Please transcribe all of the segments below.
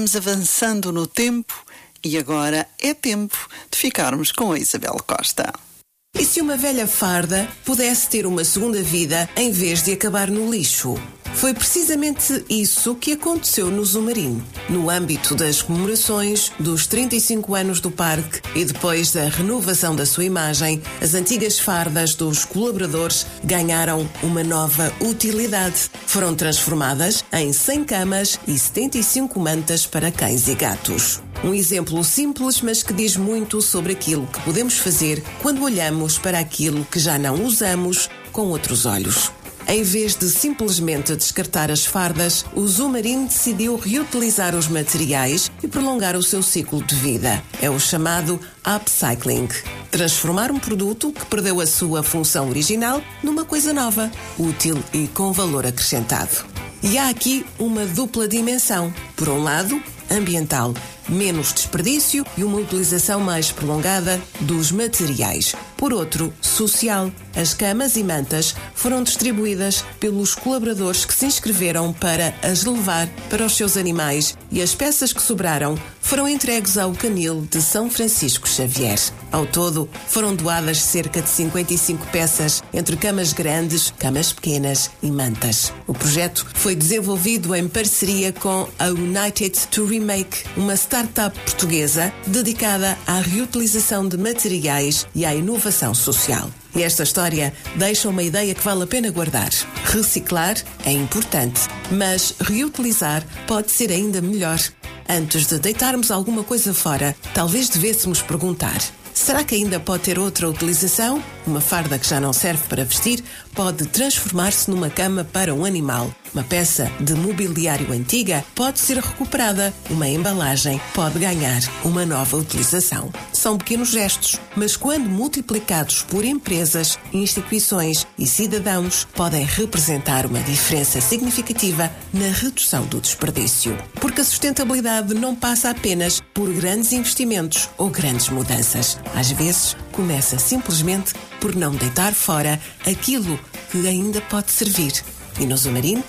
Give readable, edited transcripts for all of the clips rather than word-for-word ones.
Vamos avançando no tempo e agora é tempo de ficarmos com a Isabel Costa. E se uma velha farda pudesse ter uma segunda vida em vez de acabar no lixo? Foi precisamente isso que aconteceu no Zumarino. No âmbito das comemorações dos 35 anos do parque e depois da renovação da sua imagem, as antigas fardas dos colaboradores ganharam uma nova utilidade. Foram transformadas em 100 camas e 75 mantas para cães e gatos. Um exemplo simples, mas que diz muito sobre aquilo que podemos fazer quando olhamos para aquilo que já não usamos com outros olhos. Em vez de simplesmente descartar as fardas, o Zumarino decidiu reutilizar os materiais e prolongar o seu ciclo de vida. É o chamado upcycling. Transformar um produto que perdeu a sua função original numa coisa nova, útil e com valor acrescentado. E há aqui uma dupla dimensão. Por um lado, ambiental, menos desperdício e uma utilização mais prolongada dos materiais. Por outro, social. As camas e mantas foram distribuídas pelos colaboradores que se inscreveram para as levar para os seus animais e as peças que sobraram foram entregues ao Canil de São Francisco Xavier. Ao todo, foram doadas cerca de 55 peças, entre camas grandes, camas pequenas e mantas. O projeto foi desenvolvido em parceria com a United to Remake, uma startup portuguesa dedicada à reutilização de materiais e à inovação social. E esta história deixa uma ideia que vale a pena guardar. Reciclar é importante, mas reutilizar pode ser ainda melhor. Antes de deitarmos alguma coisa fora, talvez devêssemos perguntar: será que ainda pode ter outra utilização? Uma farda que já não serve para vestir pode transformar-se numa cama para um animal. Uma peça de mobiliário antiga pode ser recuperada. Uma embalagem pode ganhar uma nova utilização. São pequenos gestos, mas quando multiplicados por empresas, instituições e cidadãos, podem representar uma diferença significativa na redução do desperdício. Porque a sustentabilidade não passa apenas por grandes investimentos ou grandes mudanças. Às vezes, começa simplesmente por não deitar fora aquilo que ainda pode servir. E no Zumarino,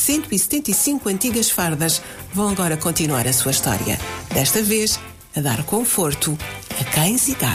175 antigas fardas vão agora continuar a sua história. Desta vez, a dar conforto a cães e gatos.